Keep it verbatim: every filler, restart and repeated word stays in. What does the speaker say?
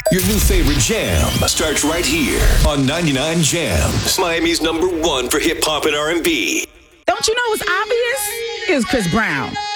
Your new favorite jam starts right here on ninety-nine Jams, Miami's number one for hip hop and R and B. Don't you know it's obvious? It's Chris Brown.